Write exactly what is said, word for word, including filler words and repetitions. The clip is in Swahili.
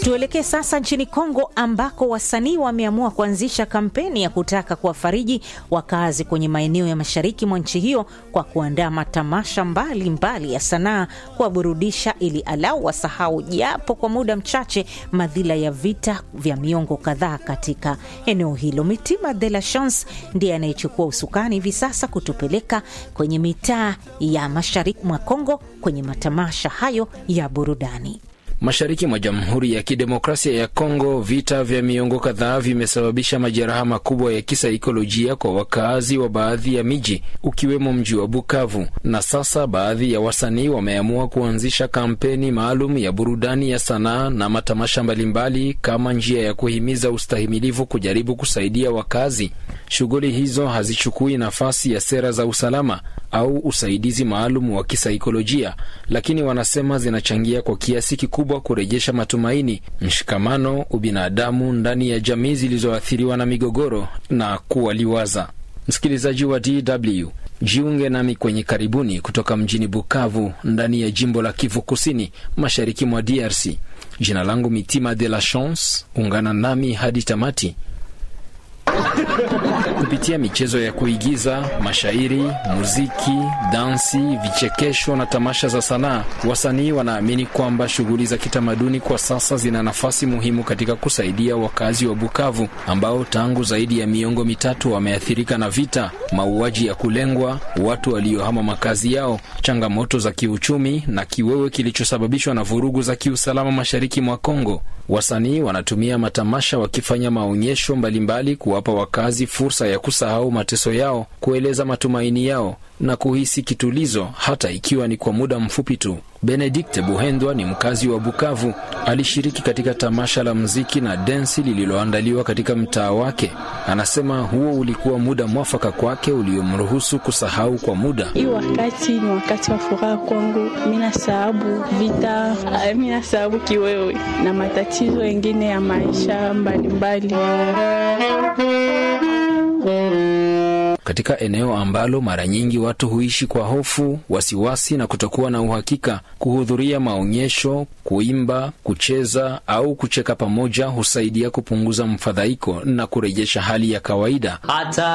Tuelekee sasa nchini Kongo ambako wasanii wameamua kuanzisha kampeni ya kutaka kuwafariji wakazi kwenye maeneo ya mashariki mwa nchi hiyo kwa kuandaa matamasha mbali mbali ya sanaa kuwaburudisha ili alau wasahau japo kwa muda mchache madhila ya vita vya miongo kadhaa katika eneo hilo. Mitima de la Chance ndiye anayechukua usukani hivi sasa kutupeleka kwenye mitaa ya mashariki mwa Kongo kwenye matamasha hayo ya burudani. Mashariki mwa Jamhuri ya Kidemokrasia ya Kongo, vita vya miongo kadhaa vimesababisha majeraha makubwa ya kisaikolojia kwa wakazi wa baadhi ya miji ukiwemo mji wa Bukavu. Na sasa baadhi ya wasanii wameamua kuanzisha kampeni maalum ya burudani ya sanaa na matamasha mbalimbali kama njia ya kuhimiza ustahimilivu kujaribu kusaidia wakazi. Shughuli hizo hazichukui nafasi ya sera za usalama au usaidizi maalum wa kisaikolojia, lakini wanasema zinachangia kwa kiasi kikubwa kurejesha matumaini, mshikamano, ubinadamu ndani ya jamii zilizoathiriwa na migogoro na kuwaliwaza. Msikilizaji wa D W, jiunge nami kwenye karibuni kutoka mjini Bukavu ndani ya jimbo la Kivu Kusini, mashariki mwa D R C. Jina langu Mitima de la Chance, ungana nami hadi tamati. Kupitia michezo ya kuigiza, mashairi, muziki, dansi, vichekesho na tamasha za sanaa, wasanii wanaamini kwamba shughuli za kitamaduni kwa sasa zina nafasi muhimu katika kusaidia wakazi wa Bukavu ambao tangu zaidi ya miongo mitatu wameathirika na vita, mauaji ya kulengwa, watu waliohama makazi yao, changamoto za kiuchumi na kiwewe kilichosababishwa na vurugu za kiusalama mashariki mwa Kongo. Wasanii wanatumia matamasha wakifanya maonyesho mbalimbali kuwapa wakazi fursa ya kusahau mateso yao, kueleza matumaini yao na kuhisi kitulizo hata ikiwa ni kwa muda mfupi tu. Benedict Buhendwa ni mkazi wa Bukavu, alishiriki katika tamasha la muziki na densi lililoandaliwa katika mtaa wake. Anasema huo ulikuwa muda mwafaka kwake uliomruhusu kusahau kwa muda. Hii wakati ni wakati wa furaha kwangu. Mimi nasahabu vita, mimi nasahabu kiwewe na matatizo mengine ya maisha mbalimbali. Katika eneo ambalo mara nyingi watu huishi kwa hofu, wasiwasi na kutokuwa na uhakika, kuhudhuria maonyesho, kuimba, kucheza au kucheka pamoja husaidia kupunguza mfadhaiko na kurejesha hali ya kawaida. Hata